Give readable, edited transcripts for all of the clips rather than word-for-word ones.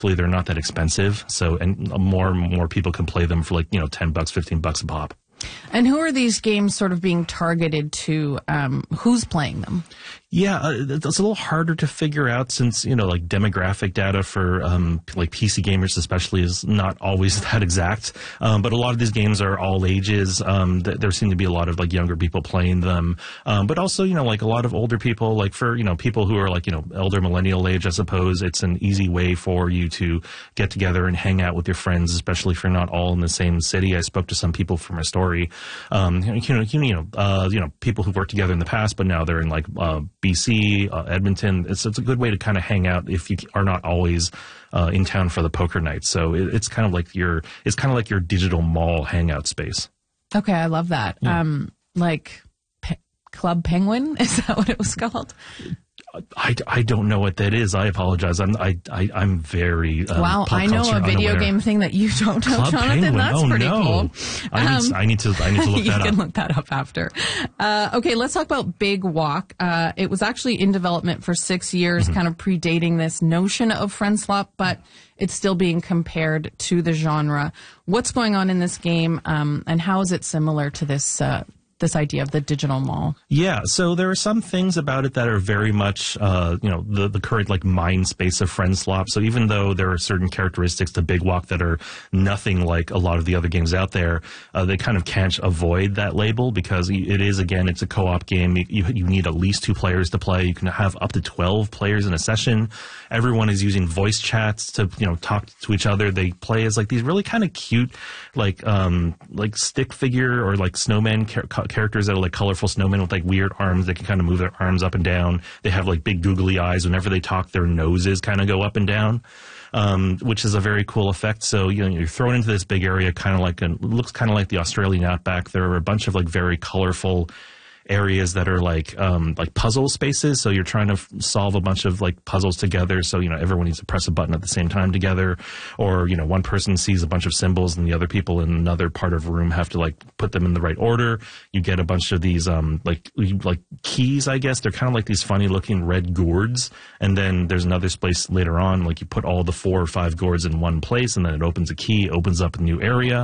they're not that expensive. So, and more and more people can play them for like, $10, $15 a pop. And who are these games sort of being targeted to? Who's playing them? Yeah, it's a little harder to figure out since, like demographic data for like PC gamers especially is not always that exact. But a lot of these games are all ages. There seem to be a lot of like younger people playing them. But also, like a lot of older people, like for, people who are like, elder millennial age, I suppose it's an easy way for you to get together and hang out with your friends, especially if you're not all in the same city. I spoke to some people from my story, people who've worked together in the past, but now they're in like, BC, Edmonton. It's a good way to kind of hang out if you are not always in town for the poker night. So it's kind of like your digital mall hangout space. Okay, I love that. Yeah. Club Penguin, is that what it was called? I don't know what that is. I apologize. I'm very wow. I know a video unaware. game thing that you don't know, Club Jonathan. Penguin. That's pretty cool. I need to look that up. You can look that up after. Okay, let's talk about Big Walk. It was actually in development for 6 years, kind of predating this notion of FriendSwap, but it's still being compared to the genre. What's going on in this game, and how is it similar to this idea of the digital mall? Yeah, so there are some things about it that are very much, the current like mind space of FriendSwap. So even though there are certain characteristics to Big Walk that are nothing like a lot of the other games out there, they kind of can't avoid that label because it's a co-op game. You need at least 2 players to play. You can have up to 12 players in a session. Everyone is using voice chats to, talk to each other. They play as like these really kind of cute, like stick figure or like snowman characters that are like colorful snowmen with like weird arms. They can kind of move their arms up and down. They have like big googly eyes. Whenever they talk, their noses kind of go up and down, which is a very cool effect. So, you're thrown into this big area, looks kind of like the Australian outback. There are a bunch of like very colorful areas that are like puzzle spaces. So you're trying to solve a bunch of like puzzles together. So, everyone needs to press a button at the same time together. Or, one person sees a bunch of symbols and the other people in another part of the room have to like put them in the right order. You get a bunch of these, like keys, I guess. They're kind of like these funny looking red gourds. And then there's another space later on, like you put all the 4 or 5 gourds in one place and then it opens a key, opens up a new area.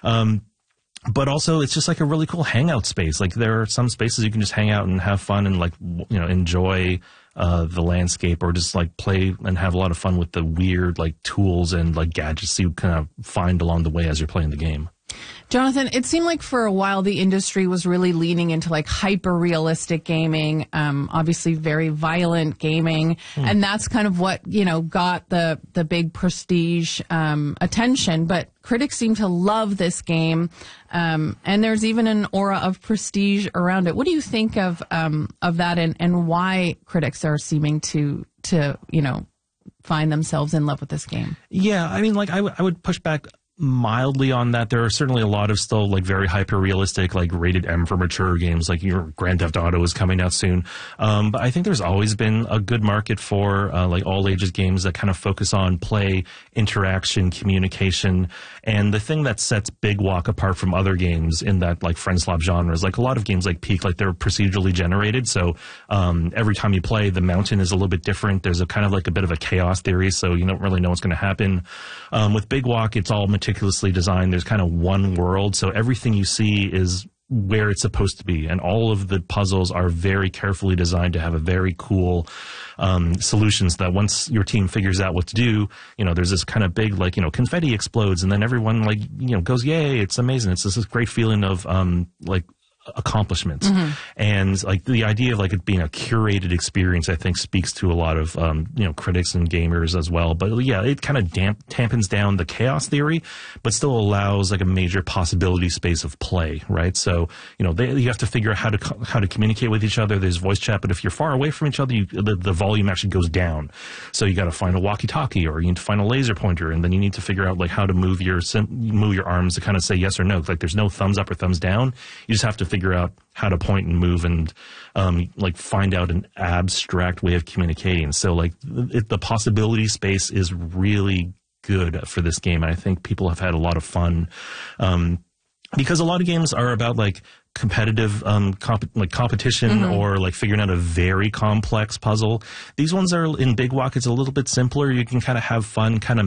But also, it's just like a really cool hangout space. Like there are some spaces you can just hang out and have fun and like, enjoy the landscape or just like play and have a lot of fun with the weird like tools and like gadgets you kind of find along the way as you're playing the game. Jonathan, it seemed like for a while the industry was really leaning into like hyper-realistic gaming, obviously very violent gaming, and that's kind of what, got the big prestige attention. But critics seem to love this game, and there's even an aura of prestige around it. What do you think of that, and why critics are seeming to find themselves in love with this game? Yeah, I mean, like I would push back mildly on that. There are certainly a lot of still like very hyper realistic, like rated M for mature games, like your Grand Theft Auto is coming out soon. But I think there's always been a good market for like all ages games that kind of focus on play, interaction, communication. And the thing that sets Big Walk apart from other games in that like FriendSwap genre is like a lot of games like Peak, like they're procedurally generated. So every time you play, the mountain is a little bit different. There's a kind of like a bit of a chaos theory, so you don't really know what's going to happen. With Big Walk, it's all meticulously designed. There's kind of one world, so everything you see is where it's supposed to be, and all of the puzzles are very carefully designed to have a very cool solutions that once your team figures out what to do, there's this kind of big like confetti explodes, and then everyone like goes, yay, it's amazing. It's this great feeling of like accomplishment. And like the idea of like it being a curated experience, I think speaks to a lot of critics and gamers as well. But yeah, it kind of dampens down the chaos theory, but still allows like a major possibility space of play, right? So you have to figure out how to communicate with each other. There's voice chat, but if you're far away from each other, the volume actually goes down. So you got to find a walkie-talkie, or you need to find a laser pointer, and then you need to figure out like how to move your arms to kind of say yes or no. Like there's no thumbs up or thumbs down. You just have to figure out how to point and move and like find out an abstract way of communicating. So like the possibility space is really good for this game, and I think people have had a lot of fun. because a lot of games are about like competitive competition or like figuring out a very complex puzzle. These ones are in Big Walk. It's a little bit simpler. You can kind of have fun, kind of